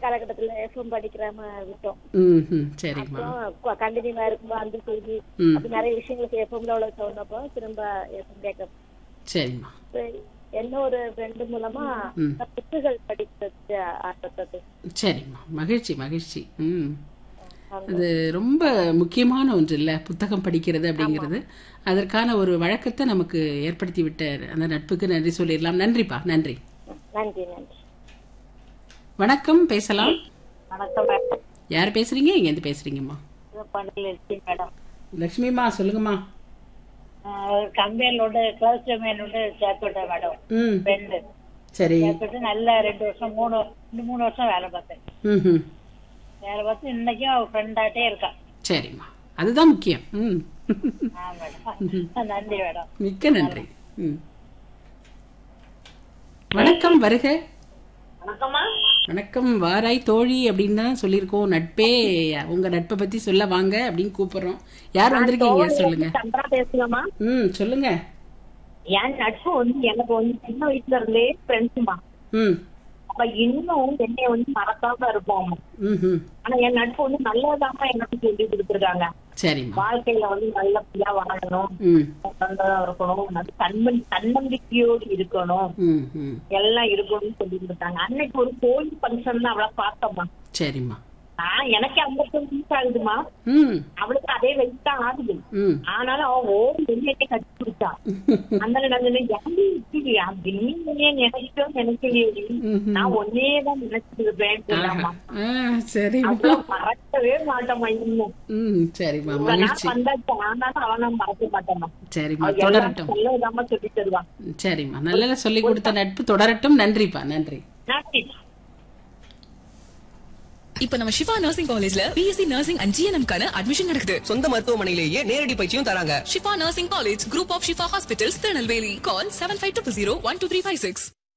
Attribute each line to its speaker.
Speaker 1: காலகட்டத்துல எஃப்எம் படிக்கிறாம விட்டோம்.
Speaker 2: சரிம்மா.
Speaker 1: அப்புறம் கண்டினியூவா இருக்கும்போது அந்த செய்தி அப்படி நிறைய விஷயங்களுக்கு எஃப்எம்ல உள்ள சொன்னப்போ திரும்ப எஃப்எம் கேட்க.
Speaker 2: சரிம்மா.
Speaker 1: என்ன ஒரு ஃப்ரெண்டு மூலமா புக்குகள் படிக்கிறது ஆசைப்பட்டது.
Speaker 2: சரிம்மா, மகிழ்ச்சி மகிழ்ச்சி. அது ரொம்ப முக்கியமான ஒன்று இல்லை புத்தகம் படிக்கிறது அப்படிங்கிறது. அதற்கான ஒரு வழக்கத்தை நமக்கு ஏற்படுத்தி விட்ட அந்த நட்புக்கு நன்றி சொல்லிடலாம். நன்றிப்பா. நன்றி
Speaker 1: நன்றி நன்றி.
Speaker 2: வணக்கம், பேசலாம்.
Speaker 1: வணக்கம்.
Speaker 2: யார் பேசுறீங்க? எங்க இருந்து பேசுறீங்கம்மா?
Speaker 1: மேடம்.
Speaker 2: லட்சுமிமா, சொல்லுங்கம்மா.
Speaker 1: கம்பெனியோட கிளாஸ் மேனோட சேர்த்துட்டேன் மேடம். ஃப்ரெண்டு.
Speaker 2: சரி.
Speaker 1: சேர்த்துட்டு நல்லா 2 வருஷம் 3 வருஷம் வேலை பார்த்தேன். வேலை பார்த்து இன்னைக்கும் அவ ஃப்ரெண்டாட்டே இருக்கா.
Speaker 2: சரிம்மா, அதுதான் முக்கியம்.
Speaker 1: நன்றி மேடம்.
Speaker 2: மிக்க நன்றி. வணக்கம், வருக.
Speaker 1: வணக்கம்மா.
Speaker 2: வணக்கம். வாராய் தோழி அப்படின்னு தான் சொல்லியிருக்கோம். நட்பே, உங்க நட்பை பத்தி சொல்ல வாங்க அப்படின்னு கூப்பிடுறோம். யார் வந்திருக்கீங்க சொல்லுங்க.
Speaker 1: சந்திரா பேசுங்கம்மா.
Speaker 2: சொல்லுங்க.
Speaker 1: என் நட்பு எனக்கு சின்ன வயசுல இருந்தே ஃப்ரெண்ட்ஸுமா. அப்ப இன்னும் என்னைய மறக்காம இருப்போம். ஆனா என் நட்பு நல்லதாம எனக்கு சொல்லி கொடுத்துருக்காங்க. வாழ்க்கையில நல்லபடியா வாழணும், இருக்கணும், தன்னம்பிக்கையோடு இருக்கணும், எல்லாம் இருக்கணும்னு சொல்லி கொடுத்தாங்க. அன்னைக்கு ஒரு கோயில் ஃபங்க்ஷன் தான் அவளை பார்த்தோம்மா. சரிம்மா. எனக்கு 50 வயசு ஆகுதுமா. அவளுக்கு அதே வயசு தான் ஆகுது. ஆனாலும் அவன் ஓடி வெளியே கட்டி கொடுத்தா. அந்த நான் ஒன்னேதான் நினைச்சிட்டு இருப்பேன். மறக்கவே மாட்டோமா இன்னும். வந்தாச்சு, ஆனாலும் அவனை மறக்க மாட்டோமா. சொல்லதாம சொல்லி தருவான்.
Speaker 2: சரிம்மா, நல்ல சொல்லி கொடுத்த நட்பு தொடரட்டும். நன்றிப்பா. நன்றி.
Speaker 3: இப்ப நம்ம ஷிஃபா நர்சிங் காலேஜ்ல பிஎஸ்சி நர்சிங் அண்ட் ஜிஎன்எம் கான அட்மிஷன் நடக்குது.
Speaker 4: சொந்த மருத்துவமனையிலேயே நேரடி பயிற்சியும் தராங்க.
Speaker 3: Shifa nursing college, group of Shifa hospitals, Tirunelveli. Call 7520 12356.